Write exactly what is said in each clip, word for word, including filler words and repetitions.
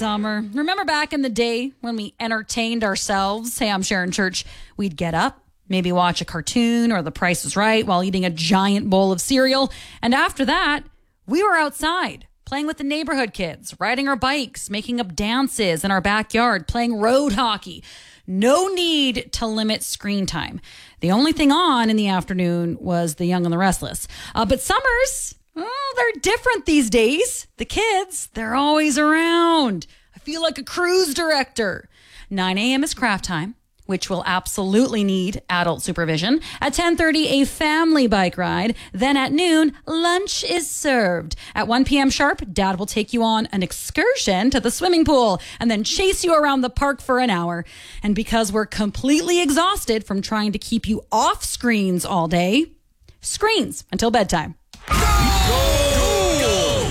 summer. Remember back in the day when we entertained ourselves? Hey, I'm Sharon Church. We'd get up, maybe watch a cartoon or The Price is Right while eating a giant bowl of cereal. And after that, we were outside playing with the neighborhood kids, riding our bikes, making up dances in our backyard, playing road hockey. No need to limit screen time. The only thing on in the afternoon was The Young and the Restless. Uh, but summers, oh, they're different these days. The kids, they're always around. I feel like a cruise director. nine a.m. is craft time, which will absolutely need adult supervision. At ten thirty, a family bike ride. Then at noon, lunch is served. At one p.m. sharp, Dad will take you on an excursion to the swimming pool and then chase you around the park for an hour. And because we're completely exhausted from trying to keep you off screens all day, screens until bedtime. Go! Go! Go!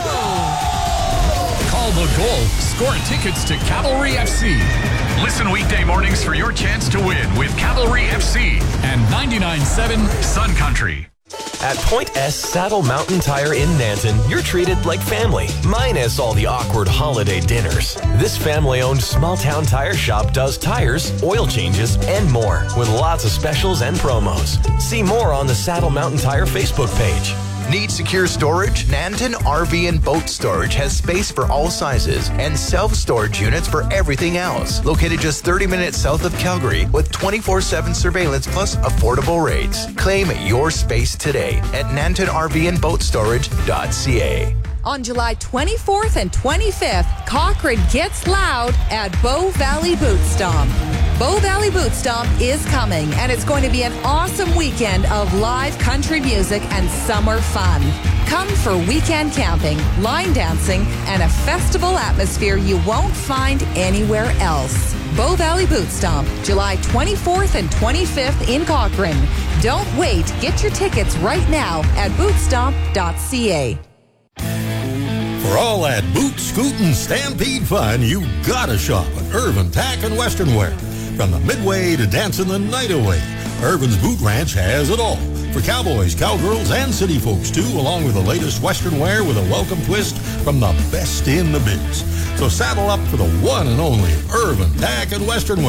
Go! Call the goal. Score tickets to Cavalry F C. Listen weekday mornings for your chance to win with Cavalry F C and ninety-nine point seven Sun Country. At Point S Saddle Mountain Tire in Nanton, you're treated like family, minus all the awkward holiday dinners. This family-owned small-town tire shop does tires, oil changes, and more, with lots of specials and promos. See more on the Saddle Mountain Tire Facebook page. Need secure storage? Nanton R V and Boat Storage has space for all sizes and self-storage units for everything else. Located just thirty minutes south of Calgary with twenty-four seven surveillance plus affordable rates. Claim your space today at nanton r v and boat storage dot c a. On July twenty-fourth and twenty-fifth, Cochrane gets loud at Bow Valley Boot Stomp. Bow Valley Boot Stomp is coming, and it's going to be an awesome weekend of live country music and summer fun. Come for weekend camping, line dancing, and a festival atmosphere you won't find anywhere else. Bow Valley Boot Stomp, July twenty-fourth and twenty-fifth in Cochrane. Don't wait. Get your tickets right now at boot stomp dot c a. For all that boot, scoot, and stampede fun, you gotta shop at Irvin Tack and Western Wear. From the midway to dancing the night away, Irvin's Boot Ranch has it all. For cowboys, cowgirls, and city folks, too, along with the latest Western wear with a welcome twist from the best in the biz. So saddle up for the one and only Irvin Tack and Western Wear.